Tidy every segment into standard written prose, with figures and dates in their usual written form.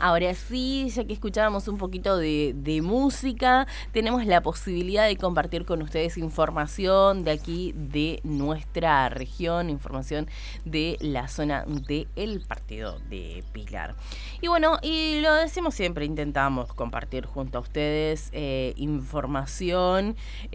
Ahora sí, ya que escuchábamos un poquito de música, tenemos la posibilidad de compartir con ustedes información de aquí, de nuestra región, información de la zona del partido de Pilar. Y bueno, y lo decimos siempre, intentamos compartir junto a ustedes información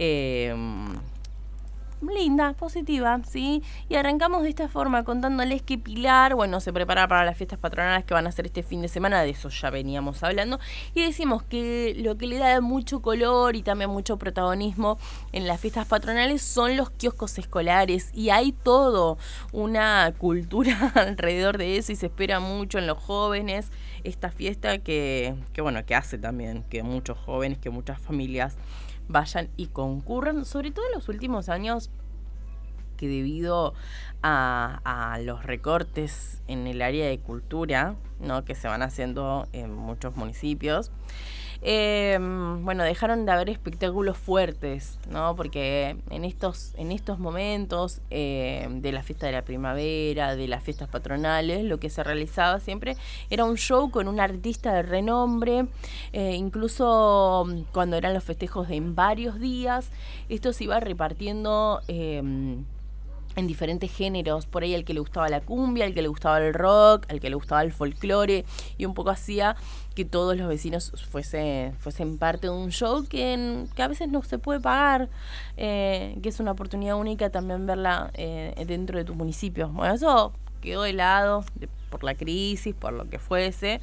linda, positiva, ¿sí? Y arrancamos de esta forma contándoles que Pilar, bueno, se prepara para las fiestas patronales que van a ser este fin de semana, de eso ya veníamos hablando, y decimos que lo que le da mucho color y también mucho protagonismo en las fiestas patronales son los kioscos escolares, y hay todo una cultura alrededor de eso y se espera mucho en los jóvenes esta fiesta que bueno, que hace también que muchos jóvenes, que muchas familias vayan y concurran, sobre todo en los últimos años, que debido a los recortes en el área de cultura, ¿no?, que se van haciendo en muchos municipios, bueno, dejaron de haber espectáculos fuertes, ¿no? Porque en estos momentos de la fiesta de la primavera, de las fiestas patronales, lo que se realizaba siempre era un show con un artista de renombre, incluso cuando eran los festejos de en varios días, esto se iba repartiendo en diferentes géneros, por ahí al que le gustaba la cumbia, al que le gustaba el rock, al que le gustaba el folclore, y un poco hacía que todos los vecinos fuesen parte de un show que a veces no se puede pagar, que es una oportunidad única también verla dentro de tu municipio. Bueno, eso quedó de lado por la crisis, por lo que fuese,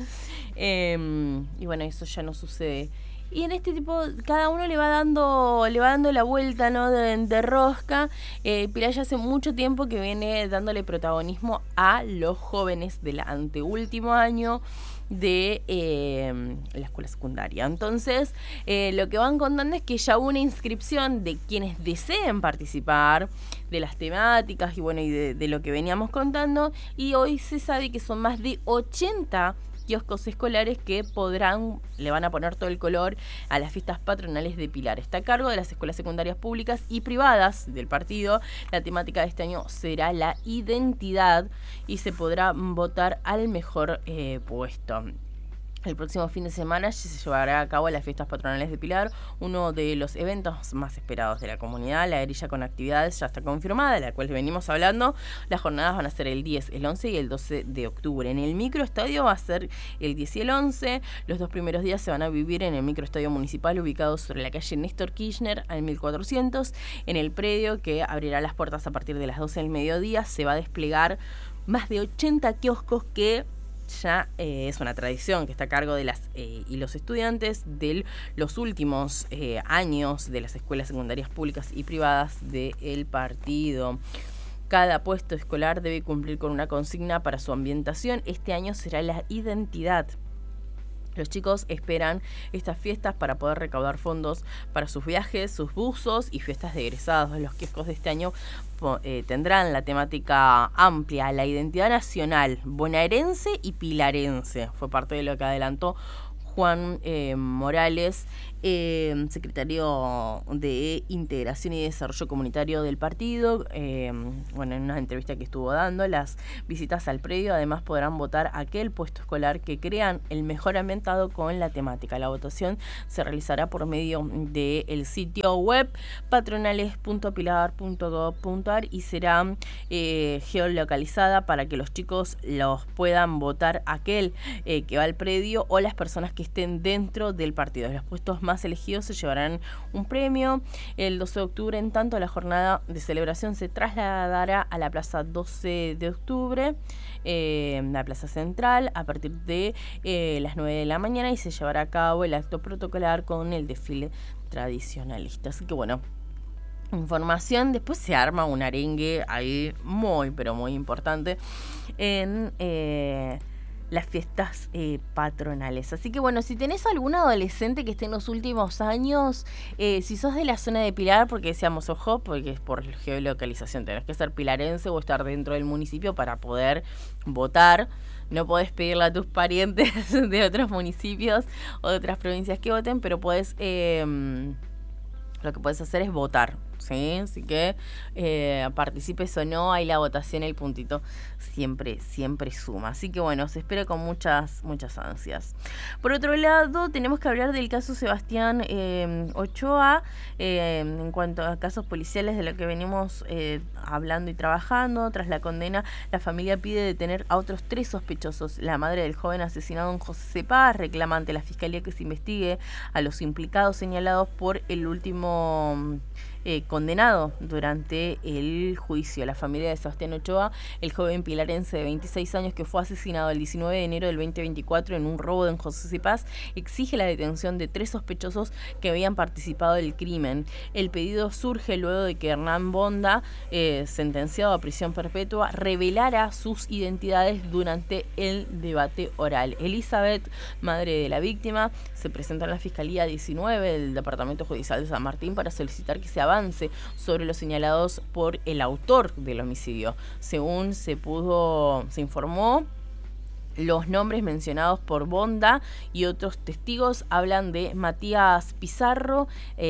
y bueno, eso ya no sucede. Y en este tipo, cada uno le va dando la vuelta, ¿no?, de rosca. Pilar ya hace mucho tiempo que viene dándole protagonismo a los jóvenes del anteúltimo año de la escuela secundaria. Entonces, lo que van contando es que ya hubo una inscripción de quienes deseen participar, de las temáticas y bueno, y de lo que veníamos contando, y hoy se sabe que son más de 80 kioscos escolares que le van a poner todo el color a las fiestas patronales de Pilar. Está a cargo de las escuelas secundarias públicas y privadas del partido. La temática de este año será la identidad y se podrá votar al mejor puesto. El próximo fin de semana se llevará a cabo las fiestas patronales de Pilar, uno de los eventos más esperados de la comunidad. La grilla con actividades ya está confirmada, de la cual venimos hablando. Las jornadas van a ser el 10, el 11 y el 12 de octubre. En el microestadio va a ser el 10 y el 11. Los dos primeros días se van a vivir en el microestadio municipal ubicado sobre la calle Néstor Kirchner al 1400. En el predio, que abrirá las puertas a partir de las 12 del mediodía, se va a desplegar más de 80 kioscos que ya es una tradición que está a cargo de las y los estudiantes de los últimos años de las escuelas secundarias públicas y privadas del partido. Cada puesto escolar debe cumplir con una consigna para su ambientación. Este año será la identidad. Los chicos esperan estas fiestas para poder recaudar fondos para sus viajes, sus buzos y fiestas de egresados. Los kioscos de este año tendrán la temática amplia, la identidad nacional, bonaerense y pilarense. Fue parte de lo que adelantó Juan Morales, secretario de Integración y Desarrollo Comunitario del partido. Bueno, en una entrevista que estuvo dando, las visitas al predio además podrán votar aquel puesto escolar que crean el mejor ambientado con la temática. La votación se realizará por medio del sitio web patronales.pilar.gov.ar y será geolocalizada para que los chicos los puedan votar aquel que va al predio o las personas que estén dentro del partido. Los puestos más elegidos se llevarán un premio. El 12 de octubre, en tanto, la jornada de celebración se trasladará a la Plaza 12 de octubre, la Plaza Central, a partir de las 9 de la mañana, y se llevará a cabo el acto protocolar con el desfile tradicionalista. Así que bueno, información. Después se arma un arengue ahí muy, pero muy importante en las fiestas patronales. Así que bueno, si tenés algún adolescente que esté en los últimos años, si sos de la zona de Pilar, porque decíamos, ojo, porque es por geolocalización, tenés que ser pilarense o estar dentro del municipio para poder votar. No podés pedirle a tus parientes de otros municipios o de otras provincias que voten, pero podés... lo que puedes hacer es votar ¿sí? Así que participes o no, ahí la votación, el puntito siempre suma. Así que bueno, se espera con muchas ansias. Por otro lado, tenemos que hablar del caso Sebastián Ochoa, en cuanto a casos policiales de lo que venimos hablando y trabajando. Tras la condena, la familia pide detener a otros 3 sospechosos. La madre del joven asesinado en José Paz reclama ante la fiscalía que se investigue a los implicados señalados por el último condenado durante el juicio. La familia de Sebastián Ochoa, el joven pilarense de 26 años que fue asesinado el 19 de enero del 2024 en un robo en José Paz, exige la detención de 3 sospechosos que habían participado del crimen. El pedido surge luego de que Hernán Bonda, sentenciado a prisión perpetua, revelara sus identidades durante el debate oral. Elizabeth, madre de la víctima, se presentó en la Fiscalía 19 del Departamento Judicial de San Martín para solicitar que se avance sobre los señalados por el autor del homicidio. Según se informó, los nombres mencionados por Bonda y otros testigos hablan de Matías Pizarro,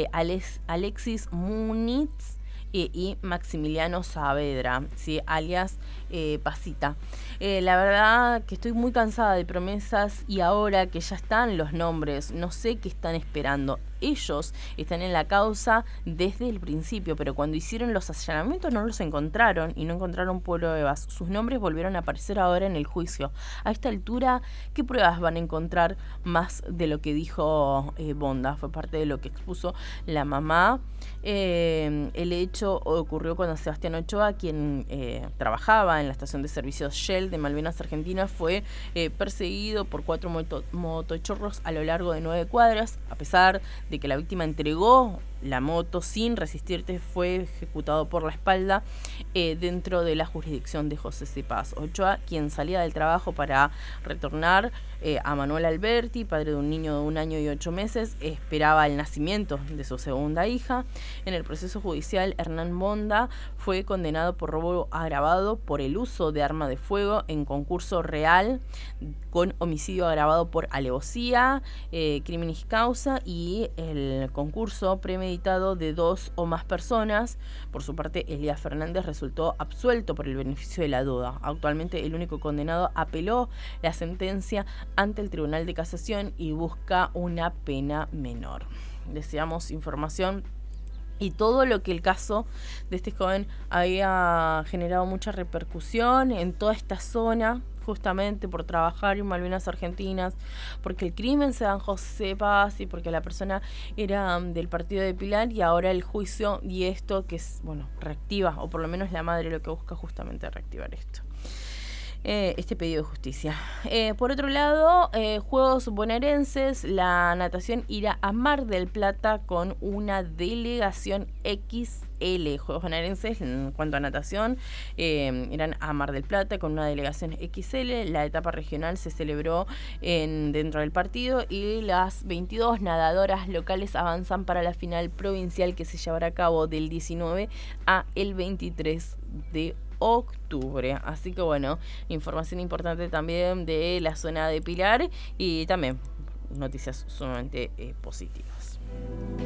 Alexis Muniz y Maximiliano Saavedra, ¿sí? Alias Pasita. La verdad que estoy muy cansada de promesas y ahora que ya están los nombres, no sé qué están esperando. Ellos están en la causa desde el principio, pero cuando hicieron los allanamientos no los encontraron y no encontraron pruebas. Sus nombres volvieron a aparecer ahora en el juicio. A esta altura, ¿qué pruebas van a encontrar más de lo que dijo Bonda? Fue parte de lo que expuso la mamá. El hecho ocurrió cuando Sebastián Ochoa, quien trabajaba en la estación de servicios Shell de Malvinas Argentina, fue perseguido por 4 motochorros a lo largo de 9 cuadras. A pesar de que la víctima entregó la moto sin resistirse, fue ejecutado por la espalda dentro de la jurisdicción de José C. Paz. Ochoa, quien salía del trabajo para retornar a Manuel Alberti, padre de un niño de 1 año y 8 meses, esperaba el nacimiento de su segunda hija. En el proceso judicial, Hernán Bonda fue condenado por robo agravado por el uso de arma de fuego en concurso real, con homicidio agravado por alevosía, criminis causa y el concurso premeditado de 2 o más personas. Por su parte, Elías Fernández resultó absuelto por el beneficio de la duda. Actualmente, el único condenado apeló la sentencia ante el Tribunal de Casación y busca una pena menor. Deseamos información y todo lo que el caso de este joven había generado mucha repercusión en toda esta zona, justamente por trabajar en Malvinas Argentinas, porque el crimen se da en José Paz y porque la persona era del partido de Pilar, y ahora el juicio y esto que es, bueno, reactiva, o por lo menos la madre lo que busca justamente reactivar esto. Este pedido de justicia. Por otro lado, Juegos Bonaerenses, la natación irá a Mar del Plata con una delegación XL. Juegos Bonaerenses, en cuanto a natación, irán a Mar del Plata con una delegación XL. La etapa regional se celebró dentro del partido y las 22 nadadoras locales avanzan para la final provincial que se llevará a cabo del 19 a el 23 de octubre. Así que bueno, información importante también de la zona de Pilar y también noticias sumamente positivas.